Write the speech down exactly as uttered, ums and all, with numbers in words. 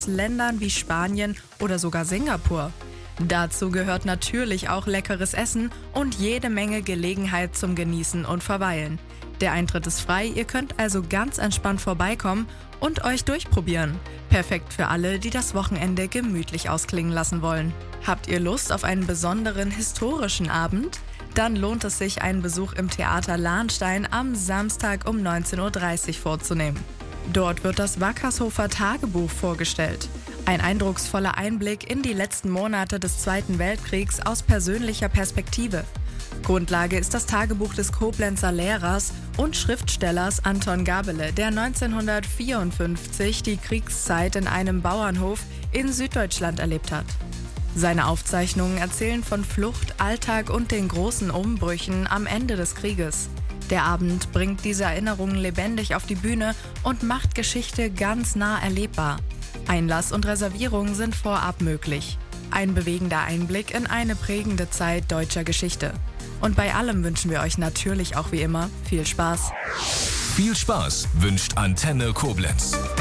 Ländern wie Spanien oder sogar Singapur. Dazu gehört natürlich auch leckeres Essen und jede Menge Gelegenheit zum Genießen und Verweilen. Der Eintritt ist frei, ihr könnt also ganz entspannt vorbeikommen und euch durchprobieren. Perfekt für alle, die das Wochenende gemütlich ausklingen lassen wollen. Habt ihr Lust auf einen besonderen historischen Abend? Dann lohnt es sich, einen Besuch im Theater Lahnstein am Samstag um neunzehn Uhr dreißig vorzunehmen. Dort wird das Wackershofer Tagebuch vorgestellt. Ein eindrucksvoller Einblick in die letzten Monate des Zweiten Weltkriegs aus persönlicher Perspektive. Grundlage ist das Tagebuch des Koblenzer Lehrers und Schriftstellers Anton Gabele, der neunzehnhundertvierundfünfzig die Kriegszeit in einem Bauernhof in Süddeutschland erlebt hat. Seine Aufzeichnungen erzählen von Flucht, Alltag und den großen Umbrüchen am Ende des Krieges. Der Abend bringt diese Erinnerungen lebendig auf die Bühne und macht Geschichte ganz nah erlebbar. Einlass und Reservierungen sind vorab möglich. Ein bewegender Einblick in eine prägende Zeit deutscher Geschichte. Und bei allem wünschen wir euch natürlich auch wie immer viel Spaß. Viel Spaß wünscht Antenne Koblenz.